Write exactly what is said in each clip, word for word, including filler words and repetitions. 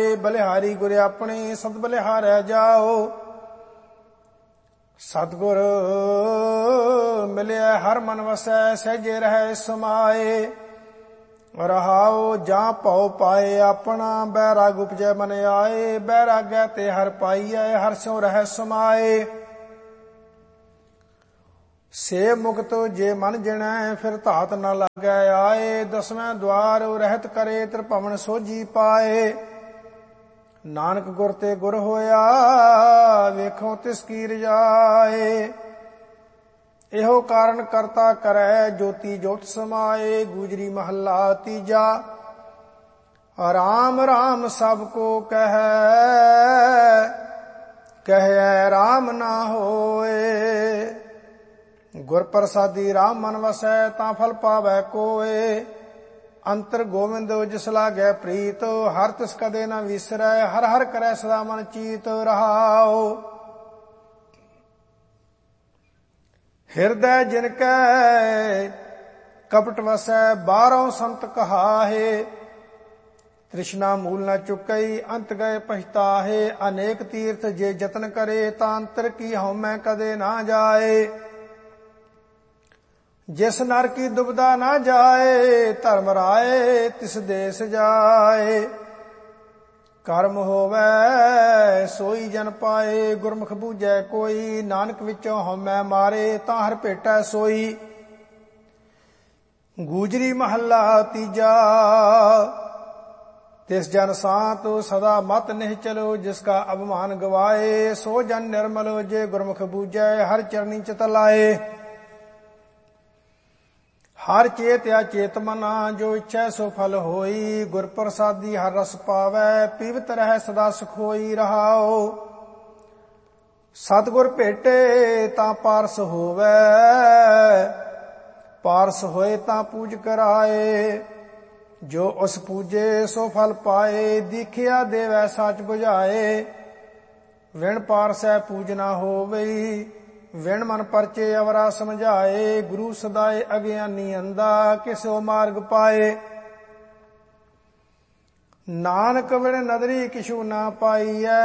ਜਾਏ। ਬਲਿਹਾਰੀ ਗੁਰ ਆਪਣੇ ਸਦ ਬਲਿਹਾਰੈ ਜਾਓ। ਸਤਿਗੁਰ ਮਿਲਿਆ ਹਰ ਮਨ ਵਸੈ, ਸਹਿਜੇ ਰਹਿ ਸਮਾਏ। ਰਹਾਉ ਜਾਂ ਭਉ ਪਾਏ ਆਪਣਾ, ਬੈਰਾਗ ਉਪਜੈ ਮਨ ਆਏ। ਬੈਰਾਗੈ ਤੇ ਹਰ ਪਾਈਐ, ਹਰ ਸਿਉ ਰਹਿ ਸਮਾਏ। ਸੇ ਮੁਕਤ ਜੇ ਮਨ ਜਿਣੈ, ਫਿਰ ਧਾਤ ਨ ਲਾਗੈ ਆਏ। ਦਸਵੇਂ ਦੁਆਰ ਰਹਿਤ ਕਰੇ, ਤ੍ਰਿਭਵਨ ਸੋਝੀ ਪਾਏ। ਨਾਨਕ ਗੁਰ ਤੇ ਗੁਰ ਹੋਇਆ, ਵੇਖੋ ਤਿਸ ਕੀ ਰਜਾਏ। ਇਹੋ ਕਾਰਨ ਕਰਤਾ ਕਰੈ, ਜੋਤੀ ਜੋਤ ਸਮਾਏ। ਗੂਜਰੀ ਮਹੱਲਾ ਤੀਜਾ। ਰਾਮ ਰਾਮ ਸਭ ਕੋ ਕਹੈ, ਕਹਿਐ ਰਾਮ ਨਾ ਹੋਏ। ਗੁਰ ਪ੍ਰਸਾਦੀ ਰਾਮ ਮਨ ਵਸੈ, ਤਾਂ ਫਲ ਪਾਵੈ ਕੋਏ। ਅੰਤਰ ਗੋਵਿੰਦ ਜਿਸ ਲਾਗੈ ਪ੍ਰੀਤ, ਹਰ ਤਿਸ ਕਦੇ ਨ ਵਿਸਰੈ। ਹਰ ਹਰ ਕਰੈ ਸਦਾ ਮਨ ਚੀਤ ਰਹਾਉ। ਹਿਰਦੈ ਜਿਨ ਕੈ ਕਪਟ ਵਸੈ, ਬਾਹਰੋਂ ਸੰਤ ਕਹਾਹੇ। ਤ੍ਰਿਸ਼ਨਾ ਮੂਲ ਨ ਚੁਕਈ, ਅੰਤ ਗਏ ਪਛਤਾਹੇ। ਅਨੇਕ ਤੀਰਥ ਜੇ ਜਤਨ ਕਰੇ, ਤਾਂ ਅੰਤਰ ਕੀ ਹਉਮੈ ਕਦੇ ਨਾ ਜਾਏ। ਜਿਸ ਨਰ ਕੀ ਦੁਬਦਾ ਨਾ ਜਾਏ, ਧਰਮ ਰਾਏ ਤਿਸ ਦੇਸ ਜਾਏ। ਕਰਮ ਹੋਵੈ ਸੋਈ ਜਨ ਪਾਏ, ਗੁਰਮੁਖ ਬੂਝੈ ਕੋਈ। ਨਾਨਕ ਵਿੱਚੋਂ ਹਉਮੈ ਮਾਰੇ, ਤਾਂ ਹਰ ਭੇਟੈ ਸੋਈ। ਗੂਜਰੀ ਮਹੱਲਾ ਤੀਜਾ। ਤਿਸ ਜਨ ਸਾਤ ਸਦਾ ਮਤ ਨਿਹਚਲੋ, ਜਿਸ ਕਾ ਅਭਿਮਾਨ ਗਵਾਏ। ਸੋ ਜਨ ਨਿਰਮਲ ਜੇ ਗੁਰਮੁਖ ਬੂਝੈ, ਹਰ ਚਰਨੀ ਚਿਤ ਲਾਏ। ਹਰ ਚੇਤ ਅਚੇਤ ਮਨਾ, ਜੋ ਇੱਛੈ ਸੋ ਫਲ ਹੋਈ। ਗੁਰ ਪ੍ਰਸਾਦੀ ਹਰ ਰਸ ਪਾਵੈ, ਪੀਵਤ ਰਹਿ ਸਦਾ ਸੁਖੋਈ ਰਹਾਉ। ਸਤਿਗੁਰ ਭੇਟੇ ਤਾਂ ਪਾਰਸ ਹੋਵੈ, ਪਾਰਸ ਹੋਏ ਤਾਂ ਪੂਜ ਕਰਾਏ। ਜੋ ਉਸ ਪੂਜੇ ਸੋ ਫਲ ਪਾਏ, ਦੀਖਿਆ ਦੇਵੈ ਸੱਚ ਬੁਝਾਏ। ਵਿਣ ਪਾਰਸੈ ਪੂਜ ਨਾ ਹੋਵਈ, ਵਿਣ ਮਨ ਪਰਚੇ ਅਵਰਾ ਸਮਝਾਏ। ਗੁਰੂ ਸਦਾਏ ਅਗਿਆਨੀ ਅੰਦਾ, ਕਿਸੋ ਮਾਰਗ ਪਾਏ। ਨਾਨਕ ਵਿਣ ਨਦਰੀ ਕਿਛੂ ਨਾ ਪਾਈਐ,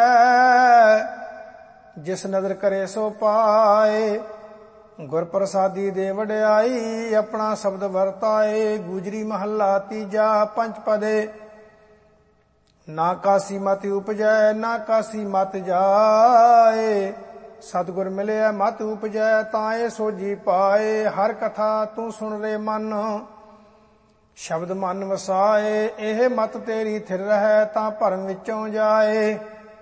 ਜਿਸ ਨਦਰ ਕਰੇ ਸੋ ਪਾਏ। ਗੁਰ ਪ੍ਰਸਾਦੀ ਦੇ ਵਡਿਆਈ, ਆਪਣਾ ਸ਼ਬਦ ਵਰਤਾਏ। ਗੂਜਰੀ ਮਹੱਲਾ ਤੀਜਾ। ਪੰਚ ਪਦੇ। ਨਾ ਕਾਸੀ ਮਤਿ ਉਪਜੈ, ਨਾ ਕਾਸੀ ਮਤਿ ਜਾਏ। ਸਤਿਗੁਰ ਮਿਲਿਆ ਮਤ ਉਪਜੈ, ਤਾਂ ਇਹ ਸੋਝੀ ਪਾਏ। ਹਰ ਕਥਾ ਤੂੰ ਸੁਣ ਰੇ ਮਨ, ਸ਼ਬਦ ਮਨ ਵਸਾਏ। ਇਹ ਮਤ ਤੇਰੀ ਥਿਰ ਰਹਿ, ਤਾਂ ਭਰਮ ਵਿੱਚੋਂ ਜਾਏ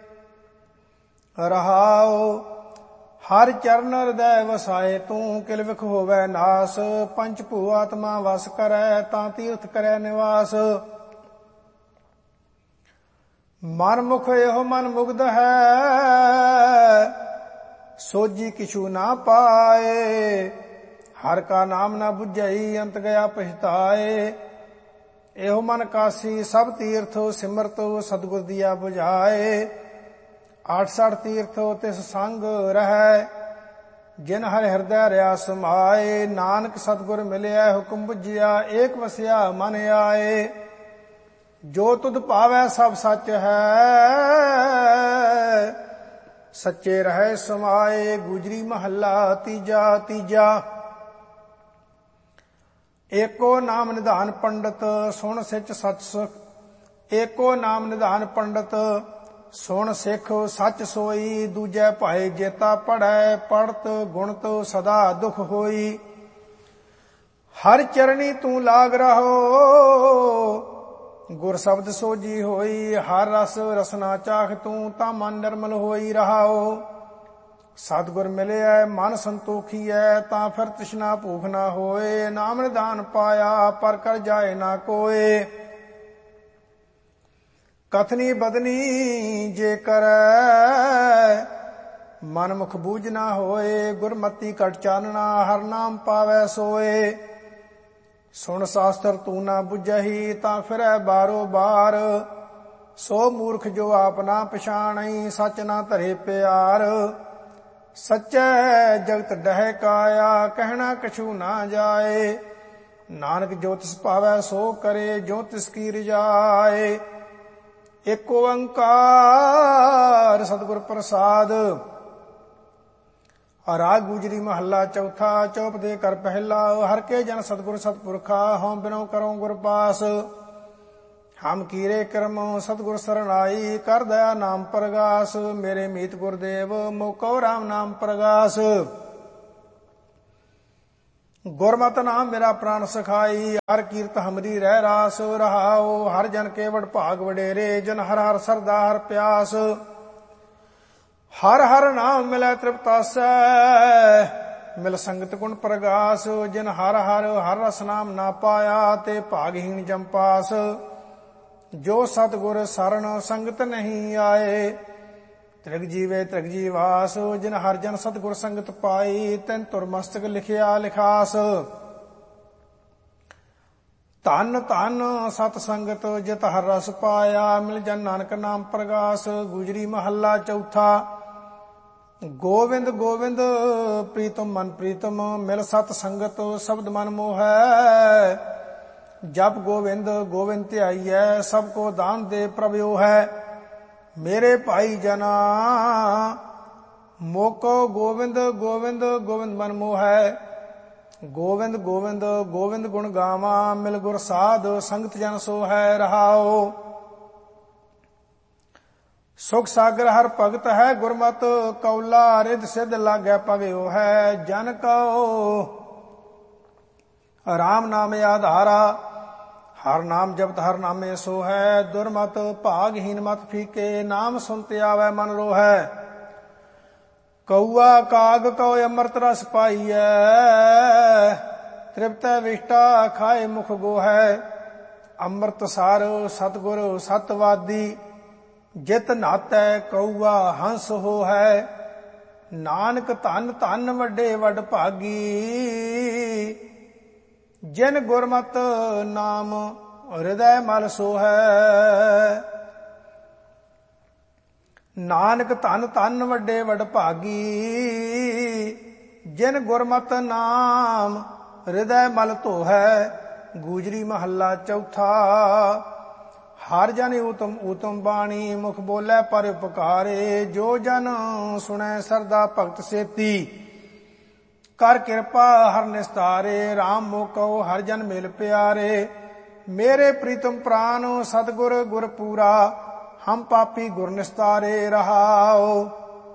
ਰਹਾਉ। ਹਰ ਚਰਨ ਹਿਰਦੈ ਵਸਾਏ ਤੂੰ, ਕਿਲ ਵਿਖ ਹੋਵੈ ਨਾਸ। ਪੰਚ ਭੂ ਆਤਮਾ ਵਸ ਕਰੈ, ਤਾਂ ਤੀਰਥ ਕਰੈ ਨਿਵਾਸ। ਮਨ ਮੁਖ ਇਹੋ ਮਨ ਮੁਗਧ ਹੈ, ਸੋਝੀ ਕਿਛੂ ਨਾ ਪਾਏ। ਹਰ ਕਾ ਨਾਮ ਨਾ ਬੁਝਈ, ਅੰਤ ਗਿਆ ਪਛਤਾਏ। ਇਹੋ ਮਨ ਕਾਸੀ ਸਭ ਤੀਰਥ, ਸਿਮਰਤ ਸਤਿਗੁਰ ਦੀਆ ਬੁਝਾਏ। ਆਠ ਸਠ ਤੀਰਥ ਤਿਸ ਸੰਗ ਰਹਿ, ਜਿਨ ਹਰਿ ਹਿਰਦੈ ਰਿਆ ਸਮਾਏ। ਨਾਨਕ ਸਤਿਗੁਰ ਮਿਲਿਆ ਹੁਕਮ ਬੁਝਿਆ, ਏਕ ਵਸਿਆ ਮਨ ਆਏ। ਜੋ ਤੁਧ ਭਾਵੈ ਸਭ ਸੱਚ ਹੈ, ਸੱਚੇ ਰਹਿ ਸਮਾਏ। ਗੂਜਰੀ ਮਹੱਲਾ ਤੀਜਾ ਤੀਜਾ। ਏਕੋ ਨਾਮ ਨਿਧਾਨ ਪੰਡਤ, ਸੁਣ ਸਿੱਚ ਸਚ ਸੁਖ। ਏਕੋ ਨਾਮ ਨਿਧਾਨ ਪੰਡਤ, ਸੁਣ ਸਿੱਖ ਸੱਚ ਸੋਈ। ਦੂਜੈ ਭਾਏ ਜੇਤਾ ਪੜੈ, ਪੜਤ ਗੁਣਤ ਸਦਾ ਦੁਖ ਹੋਈ। ਹਰ ਚਰਣੀ ਤੂੰ ਲਾਗ ਰਹੋ, ਗੁਰ ਸ਼ਬਦ ਸੋਝੀ ਹੋਈ। ਹਰ ਰਸ ਰਸਨਾ ਚਾਖ ਤੂੰ, ਤਾਂ ਮਨ ਨਿਰਮਲ ਹੋਈ ਰਹਾਓ। ਸਤਿਗੁਰ ਮਿਲਿਆ ਮਨ ਸੰਤੋਖੀਐ, ਤਾਂ ਫਿਰ ਤ੍ਰਿਸ਼ਨਾ ਭੂਖ ਨਾ ਹੋਏ। ਨਾਮ ਨਿਧਾਨ ਪਾਇਆ, ਪਰ ਕਰ ਜਾਏ ਨਾ ਕੋਏ। ਕਥਨੀ ਬਦਨੀ ਜੇ ਕਰੈ, ਮਨ ਮੁਖ ਬੂਝ ਨਾ ਹੋਏ। ਗੁਰਮਤੀ ਘਟ ਚਾਨਣਾ, ਹਰ ਨਾਮ ਪਾਵੈ ਸੋਏ। ਸੁਣ ਸ਼ਾਸਤਰ ਤੂੰ ਨਾ ਬੁਝਹੀ, ਤਾਂ ਫਿਰੈ ਬਾਰੋ ਬਾਰ। ਸੋ ਮੂਰਖ ਜੋ ਆਪ ਨਾ ਪਛਾਣਈ, ਸੱਚ ਨਾ ਧਰੇ ਪਿਆਰ। ਸੱਚੈ ਜਗਤ ਡਹਿ ਕਾਇਆ, ਕਹਿਣਾ ਕਛੂ ਨਾ ਜਾਏ। ਨਾਨਕ ਜੋ ਤਿਸ ਭਾਵੈ ਸੋ ਕਰੇ, ਜੋ ਤਿਸ ਕੀ ਰਜਾਏ। ਏਕ ਓੰਕਾਰ ਸਤਿਗੁਰ ਪ੍ਰਸਾਦ। ਰਾਗ ਗੁਜਰੀ ਮਹੱਲਾ ਚੌਥਾ। ਚੌਪ ਦੇ ਕਰ ਪਹਿਲਾ। ਹਰ ਕੇ ਜਨ ਸਤਿਗੁਰ ਸਤਿਪੁਰਖਾ। ਹਉ ਬਿਨੋ ਕਰਉ ਗੁਰ ਪਾਸ। ਹਮ ਕੀਰੇ ਕਰਮ ਸਤਿਗੁਰ ਸਰਨਾਈ। ਕਰ ਦਇਆ ਨਾਮ ਪ੍ਰਗਾਸ। ਮੇਰੇ ਮੀਤ ਗੁਰਦੇਵ ਮੋਕਉ ਰਾਮ ਨਾਮ ਪ੍ਰਗਾਸ। ਗੁਰਮਤਿ ਨਾਮ ਮੇਰਾ ਪ੍ਰਾਨ ਸਖਾਈ। ਹਰ ਕੀਰਤ ਹਮਰੀ ਰਹਿ ਰਾਸ। ਰਹਾਉ ਹਰ ਜਨ ਕੇ ਵਡ ਭਾਗ ਵਡੇਰੇ। ਜਨ ਹਰ ਹਰ ਸਰਦਾ ਹਰ ਪਿਆਸ। ਹਰ ਹਰ ਨਾਮ ਮਿਲੈ ਤ੍ਰਿਪਤਾਸੈ। ਮਿਲ ਸੰਗਤ ਗੁਣ ਪ੍ਰਗਾਸ। ਜਿਨ ਹਰ ਹਰ ਹਰ ਰਸ ਨਾਮ ਨਾ ਪਾਇਆ। ਤੇ ਭਾਗਹੀਣ ਜਮ ਪਾਸ। ਜੋ ਸਤਿਗੁਰ ਸਰਣ ਸੰਗਤ ਨਹੀਂ ਆਏ। ਤ੍ਰਿਗ ਜੀਵੇ ਤ੍ਰਿਗ ਜੀਵਾਸ। ਜਿਨ ਹਰ ਜਨ ਸਤਿਗੁਰ ਸੰਗਤ ਪਾਈ। ਤਿਨ ਤੁਰ ਮਸਤਕ ਲਿਖਿਆ ਲਿਖਾਸ। ਧਨ ਧਨ ਸਤ ਸੰਗਤ ਜਿਤ ਹਰ ਰਸ ਪਾਇਆ। ਮਿਲ ਜਨ ਨਾਨਕ ਨਾਮ ਪ੍ਰਗਾਸ। ਗੁਜਰੀ ਮਹੱਲਾ ਚੌਥਾ। ਗੋਵਿੰਦ ਗੋਵਿੰਦ ਪ੍ਰੀਤਮ ਮਨ ਪ੍ਰੀਤਮ। ਮਿਲ ਸਤ ਸੰਗਤ ਸ਼ਬਦ ਮਨ ਮੋਹੈ। ਜਪ ਗੋਵਿੰਦ ਗੋਵਿੰਦ ਧਿਆਈਐ। ਸਭ ਕੋ ਦਾਨ ਦੇ ਪ੍ਰਭਿਓ ਹੈ। ਮੇਰੇ ਭਾਈ ਜਨਾ ਮੋਕੋ ਗੋਵਿੰਦ ਗੋਵਿੰਦ ਗੋਵਿੰਦ ਮਨ ਮੋਹੈ। ਗੋਵਿੰਦ ਗੋਵਿੰਦ ਗੋਵਿੰਦ ਗੁਣ ਗਾਵਾਂ। ਮਿਲ ਗੁਰ ਸਾਧ ਸੰਗਤ ਜਨ ਸੋ ਹੈ। ਰਹਾਉ ਸੁਖ ਸਾਗਰ ਹਰ ਭਗਤ ਹੈ। ਗੁਰਮਤਿ ਕੌਲਾ ਰਿਧ ਸਿਧ ਲਾਗੈ ਭਗਿਓ ਹੈ। ਜਨ ਕਉ ਰਾਮ ਨਾਮ ਆਧਾਰਾ। ਹਰ ਨਾਮ ਜਪਤ ਹਰ ਨਾਮੇ ਸੋ ਹੈ। ਦੁਰਮਤ ਭਾਗਹੀਨ ਮਤ ਫੀਕੇ। ਨਾਮ ਸੁਨਤ ਆਵੈ ਮਨ ਰੋਹੈ। ਕਊਆ ਕਾਗ ਕਉ ਅੰਮ੍ਰਿਤ ਰਸ ਪਾਈਐ। ਤ੍ਰਿਪਤੈ ਵਿਸ਼ਟਾ ਖਾਏ ਮੁਖ ਗੋਹੈ। ਅੰਮ੍ਰਿਤ ਸਾਰ ਸਤਿਗੁਰ ਸਤਵਾਦੀ। ਜਿਤ ਨਾਤੈ ਕਊਆ ਹੰਸ ਹੋਹੈ। ਨਾਨਕ ਧਨ ਧਨ ਵੱਡੇ ਵਡ ਭਾਗੀ। ਜਿਨ ਗੁਰਮਤਿ ਨਾਮ ਹਿਰਦੈ ਮਲ ਸੋਹੈ। ਨਾਨਕ ਧਨ ਧਨ ਵੱਡੇ ਵਡ ਭਾਗੀ। ਜਿਨ ਗੁਰਮਤਿ ਨਾਮ ਹਿਰਦੈ ਮਲ ਧੋਹੈ। ਗੁਜਰੀ ਮਹੱਲਾ ਚੌਥਾ। ਹਰ ਜਨ ਊਤਮ ਊਤਮ ਬਾਣੀ। ਮੁਖ ਬੋਲੇ ਪਰ ਉਪਕਾਰੇ। ਜੋ ਜਨ ਸੁਣੈ ਸਰਦਾ ਭਗਤ ਸੇਤੀ। ਕਰ ਕਿਰਪਾ ਹਰ ਨਿਸਤਾਰੇ। ਰਾਮ ਮੋਕਉ ਹਰ ਜਨ ਮਿਲ ਪਿਆਰੇ। ਮੇਰੇ ਪ੍ਰੀਤਮ ਪ੍ਰਾਨ ਸਤਿਗੁਰ ਗੁਰ ਪੂਰਾ। ਹਮ ਪਾਪੀ ਗੁਰ ਨਿਸਤਾਰੇ। ਰਹਾਉ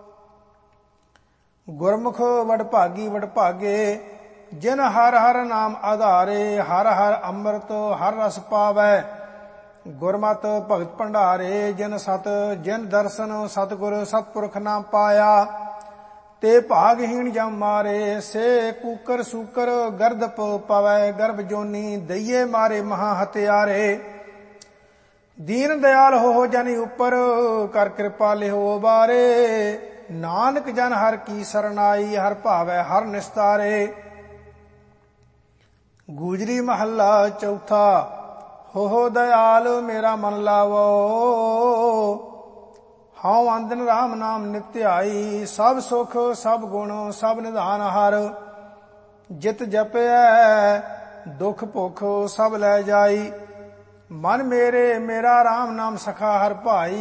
ਗੁਰਮੁਖ ਵਡ ਭਾਗੀ ਵਡ ਭਾਗੇ। ਜਿਨ ਹਰ ਹਰ ਨਾਮ ਆਧਾਰੇ। ਹਰ ਹਰ ਅੰਮ੍ਰਿਤ ਹਰ ਰਸ ਪਾਵੈ। ਗੁਰਮਤਿ ਭਗਤ ਭੰਡਾਰੇ। ਜਿਨ ਸਤ ਜਿਨ ਦਰਸ਼ਨ ਸਤਿਗੁਰ ਸਤਿਪੁਰਖ ਨਾਮ ਪਾਇਆ। ਤੇ ਭਾਗਹੀਣ ਜਮ ਮਾਰੇ। ਸੇ ਕੂਕਰ ਸੂਕਰ ਗਰਦਪ ਪਵੈ। ਗਰਭ ਜੋਨੀ ਦਈਏ ਮਾਰੇ ਮਹਾ ਹਤਿਆਰੇ। ਦੀਨ ਦਿਆਲ ਹੋ ਜਨ ਉਪਰ। ਕਰ ਕਿਰਪਾ ਲਿਓ ਬਾਰੇ। ਨਾਨਕ ਜਨ ਹਰ ਕੀ ਸਰਨਾਈ। ਹਰ ਭਾਵੈ ਹਰ ਨਿਸਤਾਰੇ। ਗੁਜਰੀ ਮਹੱਲਾ ਚੌਥਾ। ਹੋ ਦਇਆਲ ਮੇਰਾ ਮਨ ਲਾਵੋ। ਹਉ ਅੰਦਨ ਰਾਮ ਨਾਮ ਨਿਤ ਧਿਆਈ। ਸਭ ਸੁਖ ਸਭ ਗੁਣ ਸਭ ਨਿਧਾਨ ਹਰ। ਜਿਤ ਜਪਿਐ ਦੁਖ ਭੁਖ ਸਭ ਲੈ ਜਾਈ। ਮਨ ਮੇਰੇ ਮੇਰਾ ਰਾਮ ਨਾਮ ਸਖਾ ਹਰ ਭਾਈ।